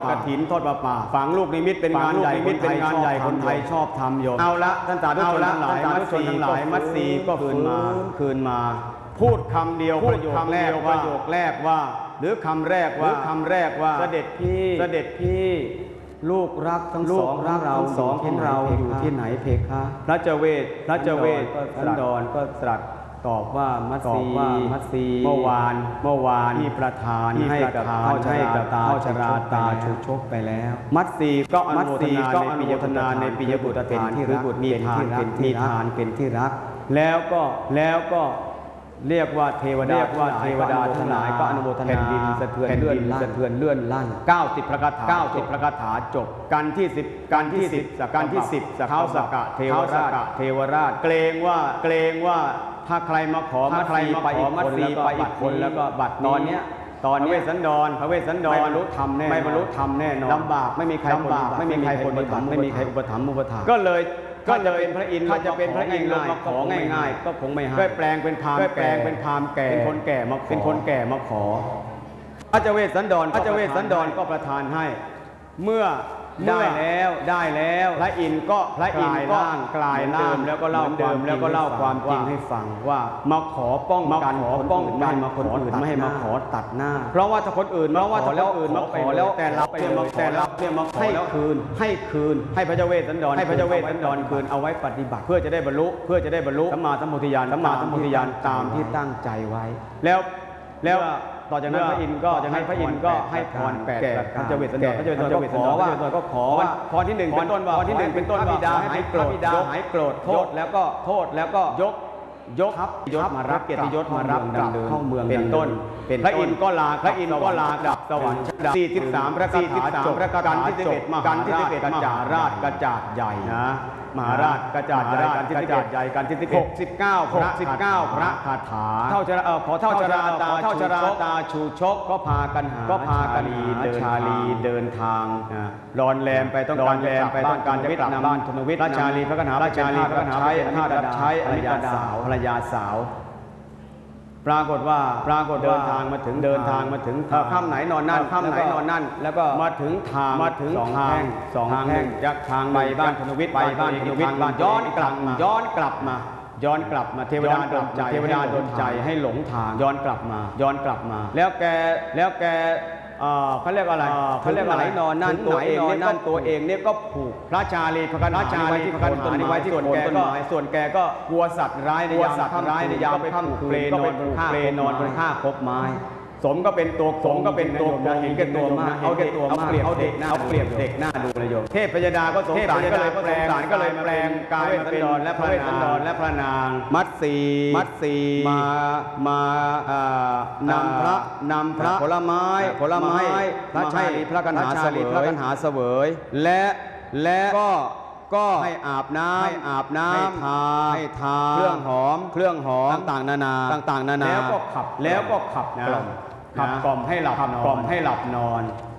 กฐินทอดป่าฝังลูกนิมิตเป็นงานใหญ่คนไทยชอบทำโยมเอาละท่านสาธุชนทั้งหลายมัดสีก็คืนมาพูดคำเดียวประโยคแรกว่าหรือคำแรกว่าเสด็จพี่ลูกรักทั้งสองของเราอยู่ที่ไหนเพคะพระเจเวศสันดรก็ตรัสตอบว่ามัตสีเมื่อวานที่ประทานให้กับเท้าชราตาชุกชกไปแล้วมัตสีก็อนุโมทนาในปิยบุตรเป็นที่รักมีทานเป็นที่รักแล้วก็เรียกว่าเทวดาทั้งหลายก็อนุโมทนาแผ่นดินสะเทือนเลื่อนลั่น90พระคาถาจบกันที่10เท้าสกะเทวราชเกรงว่าถ้าใครมาขอมัตสีไปอีกคนแล้วก็บัตรตอนนี้พระเวสสันดรไม่บรรลุธรรมแน่นอนลำบากไม่มีใครอุปถัมภ์ก็เลยเป็นพระอินทร์ถ้าจะเป็นพระอินทร์ลงมาของ่ายๆก็คงไม่ให้ก็แปลงเป็นพราหมณ์แก่เป็นคนแก่มาขอพระเจ้าเวสสันดรก็ประทานให้เมื่อได้แล้วพระอินทร์ก็กลายร่างแล้วก็เล่าความจริงให้ฟังว่ามาขอป้องกันคนอื่นไม่ให้มาขอตัดหน้าเพราะว่าถ้าคนอื่นมาขอแล้วแต่รับเนี่ยมาขอให้คืนให้พระเจ้าเวสสันดรคืนเอาไว้ปฏิบัติเพื่อจะได้บรรลุสัมมาสัมโพธิญาณตามที่ตั้งใจไว้แล้วต่อจากนั้นพระอินทร์ก็ให้พร8ประการพระเจ้าเวสสันดรก็ขอว่าพรที่1เป็นต้นว่าพระบิดาหายโกรธโทษแล้วก็ยกมารับเกียรติยศมารับกลับเข้าเมืองเป็นต้นพระอินทร์ก็ลาดับสวรรค์43พระคาถาจบกันที่11มหาราชกระจาดใหญ่นะมหาราชกระจาดใหญ่กันที่69พระคาถาเท่าชราตาชูชกก็พากันชาลีเดินทางรอนแรมไปต้องการจะกลับบ้านธนวิทย์พระชาลีพระคาถาใช้ภรรยาสาวปรากฏว่าเดินทางมาถึงค่ำไหนนอนนั่นแล้วก็มาถึงทางสองแห่งจากทางไปบ้านธนวิทย์ย้อนกลับมาเทวดาดลใจให้หลงทางย้อนกลับมาแล้วแกเขาเรียกอะไรนอนนั่นตัวเองเนี่ยก็ผูกพระชาลีพระคาถาที่ต้นไม้ส่วนแกก็กลัวสัตว์ร้ายในยามค่ำคืนก็เป็นนอนบนผ้าคบไม้สมก็เป็นตัวเห็นแก่ตัวมากเอาเปรียบเด็กหน้าดูเลยโยมเทพพยดาก็สงสารก็เลยแปลงกายมาเป็นและพระนางมัตสีมานำพระผลไม้พระชาลีพระกันหาเสวยและก็ให้อาบน้ำให้ทาเครื่องหอมต่างๆนานาแล้วก็ขับกล่อมให้หลับนอน